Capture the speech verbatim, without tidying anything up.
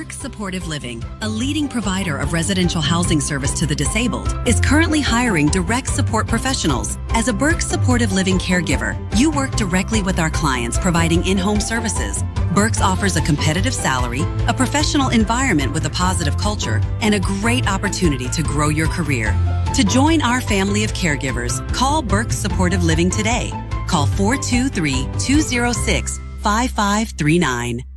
Burke Supportive Living, a leading provider of residential housing service to the disabled, is currently hiring direct support professionals. As a Burke Supportive Living caregiver, you work directly with our clients providing in-home services. Burke's offers a competitive salary, a professional environment with a positive culture, and a great opportunity to grow your career. To join our family of caregivers, call Burke Supportive Living today. Call four two three, two zero six, five five three nine.